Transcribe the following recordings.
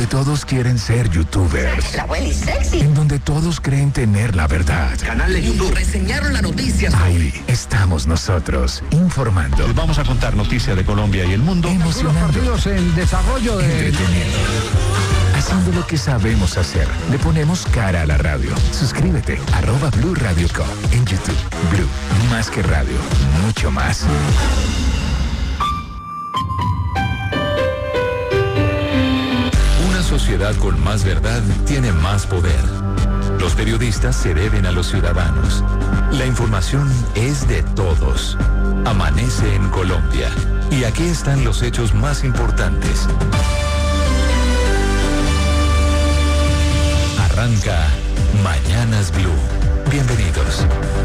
todos quieren ser youtubers. La abuela y sexy. En donde todos creen tener la verdad. Canal de YouTube. Reseñaron la noticia. Ahí estamos nosotros, informando. Les vamos a contar noticias de Colombia y el mundo. Emocionando. Partidos en desarrollo de... Entreteniendo. Haciendo lo que sabemos hacer. Le ponemos cara a la radio. Suscríbete, @Blue Radio Co. En YouTube. Blue, más que radio, mucho más. Una sociedad con más verdad tiene más poder. Los periodistas se deben a los ciudadanos. La información es de todos. Amanece en Colombia. Y aquí están los hechos más importantes. Arranca Mañanas Blue. Bienvenidos.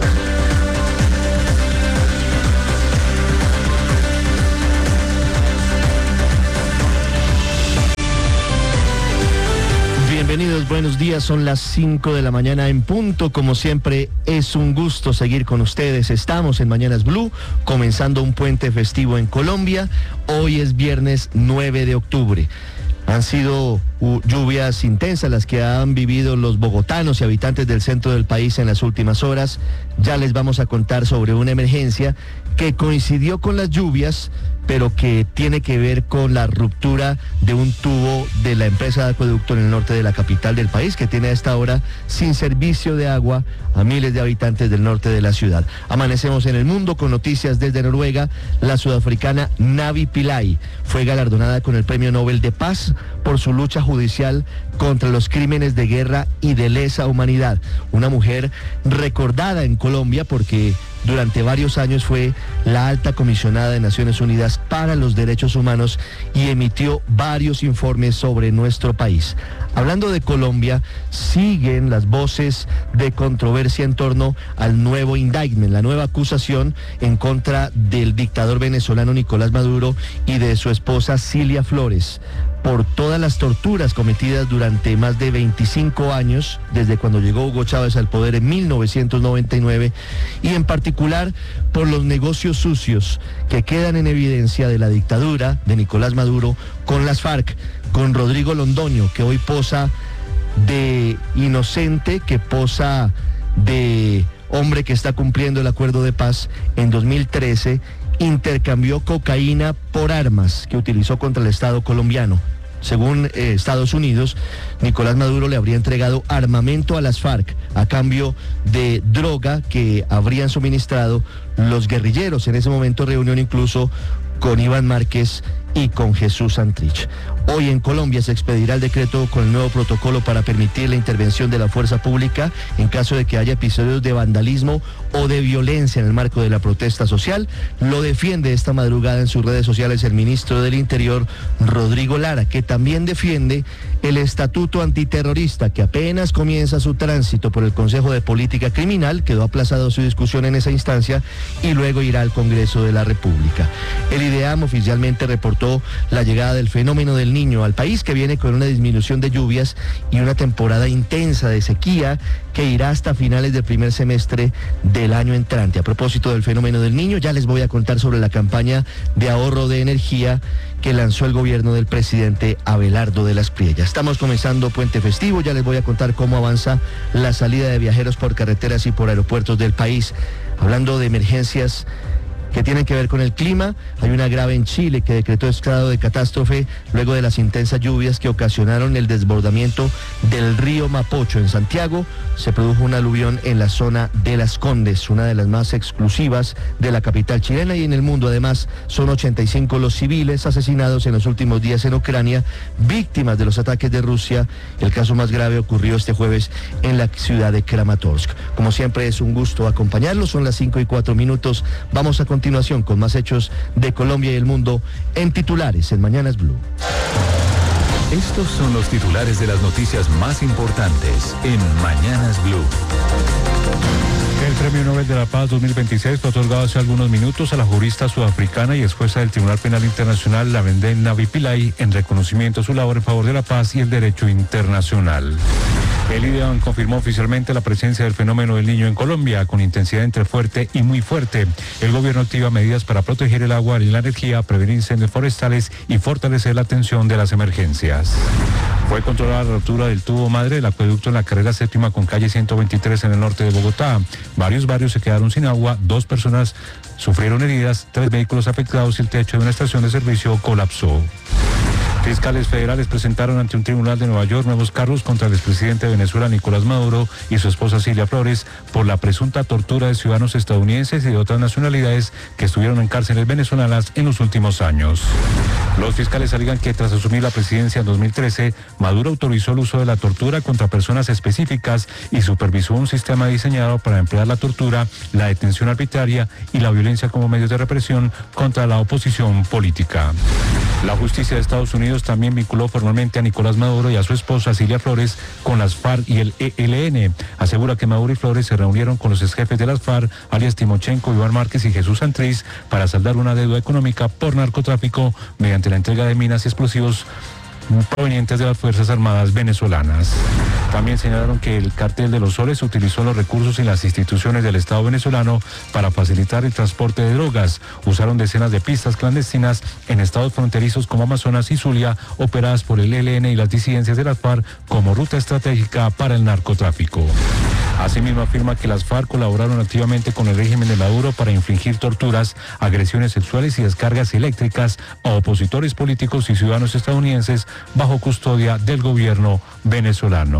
Bienvenidos, buenos días, son las 5 de la mañana en punto. Como siempre, es un gusto seguir con ustedes. Estamos en Mañanas Blue, comenzando un puente festivo en Colombia. Hoy es viernes 9 de octubre. Han sido lluvias intensas las que han vivido los bogotanos y habitantes del centro del país en las últimas horas. Ya les vamos a contar sobre una emergencia que coincidió con las lluvias, pero que tiene que ver con la ruptura de un tubo de la empresa de acueducto en el norte de la capital del país, que tiene a esta hora sin servicio de agua a miles de habitantes del norte de la ciudad. Amanecemos en el mundo con noticias desde Noruega. La sudafricana Navi Pillay fue galardonada con el Premio Nobel de Paz por su lucha judicial contra los crímenes de guerra y de lesa humanidad. Una mujer recordada en Colombia porque durante varios años fue la alta comisionada de Naciones Unidas para los Derechos Humanos y emitió varios informes sobre nuestro país. Hablando de Colombia, siguen las voces de controversia en torno al nuevo indictment, la nueva acusación en contra del dictador venezolano Nicolás Maduro y de su esposa Cilia Flores, por todas las torturas cometidas durante más de 25 años, desde cuando llegó Hugo Chávez al poder en 1999, y en particular por los negocios sucios que quedan en evidencia de la dictadura de Nicolás Maduro con las FARC, con Rodrigo Londoño, que hoy posa de inocente, que posa de hombre que está cumpliendo el acuerdo de paz. En 2013 intercambió cocaína por armas que utilizó contra el Estado colombiano. Según Estados Unidos, Nicolás Maduro le habría entregado armamento a las FARC a cambio de droga que habrían suministrado los guerrilleros. En ese momento reunión incluso con Iván Márquez y con Jesús Santrich. Hoy en Colombia se expedirá el decreto con el nuevo protocolo para permitir la intervención de la fuerza pública en caso de que haya episodios de vandalismo o de violencia en el marco de la protesta social. Lo defiende esta madrugada en sus redes sociales el ministro del Interior, Rodrigo Lara, que también defiende el estatuto antiterrorista que apenas comienza su tránsito por el Consejo de Política Criminal, quedó aplazado su discusión en esa instancia y luego irá al Congreso de la República. El IDEAM oficialmente reportó la llegada del fenómeno del Niño al país, que viene con una disminución de lluvias y una temporada intensa de sequía que irá hasta finales del primer semestre del año entrante. A propósito del fenómeno del Niño, ya les voy a contar sobre la campaña de ahorro de energía que lanzó el gobierno del presidente Abelardo de las Priellas. Estamos comenzando puente festivo, ya les voy a contar cómo avanza la salida de viajeros por carreteras y por aeropuertos del país. Hablando de emergencias que tienen que ver con el clima, hay una grave en Chile que decretó estado de catástrofe luego de las intensas lluvias que ocasionaron el desbordamiento del río Mapocho. En Santiago se produjo un aluvión en la zona de Las Condes, una de las más exclusivas de la capital chilena y en el mundo. Además, son 85 los civiles asesinados en los últimos días en Ucrania, víctimas de los ataques de Rusia. El caso más grave ocurrió este jueves en la ciudad de Kramatorsk. Como siempre, es un gusto acompañarlos. Son las 5:04. Vamos a continuación con más hechos de Colombia y el mundo en titulares en Mañanas Blue. Estos son los titulares de las noticias más importantes en Mañanas Blue. El Premio Nobel de la Paz 2026 fue otorgado hace algunos minutos a la jurista sudafricana y ex jueza del Tribunal Penal Internacional, la Lavende Navi Pillay, en reconocimiento a su labor en favor de la paz y el derecho internacional. El IDEAM confirmó oficialmente la presencia del fenómeno del Niño en Colombia, con intensidad entre fuerte y muy fuerte. El gobierno activa medidas para proteger el agua y la energía, prevenir incendios forestales y fortalecer la atención de las emergencias. Fue controlada la rotura del tubo madre del acueducto en la carrera séptima con calle 123 en el norte de Bogotá. Varios barrios se quedaron sin agua, 2 personas sufrieron heridas, 3 vehículos afectados y el techo de una estación de servicio colapsó. Fiscales federales presentaron ante un tribunal de Nueva York nuevos cargos contra el expresidente de Venezuela, Nicolás Maduro, y su esposa Cilia Flores por la presunta tortura de ciudadanos estadounidenses y de otras nacionalidades que estuvieron en cárceles venezolanas en los últimos años. Los fiscales alegan que tras asumir la presidencia en 2013, Maduro autorizó el uso de la tortura contra personas específicas y supervisó un sistema diseñado para emplear la tortura, la detención arbitraria y la violencia como medios de represión contra la oposición política. La justicia de Estados Unidos también vinculó formalmente a Nicolás Maduro y a su esposa Cilia Flores con las FARC y el ELN. Asegura que Maduro y Flores se reunieron con los exjefes de las FARC, alias Timochenko, Iván Márquez y Jesús Santrich, para saldar una deuda económica por narcotráfico mediante la entrega de minas y explosivos provenientes de las Fuerzas Armadas venezolanas. También señalaron que el Cartel de los Soles utilizó los recursos y las instituciones del Estado venezolano para facilitar el transporte de drogas. Usaron decenas de pistas clandestinas en estados fronterizos como Amazonas y Zulia, operadas por el ELN y las disidencias de las FARC como ruta estratégica para el narcotráfico. Asimismo afirma que las FARC colaboraron activamente con el régimen de Maduro para infligir torturas, agresiones sexuales y descargas eléctricas a opositores políticos y ciudadanos estadounidenses bajo custodia del gobierno venezolano.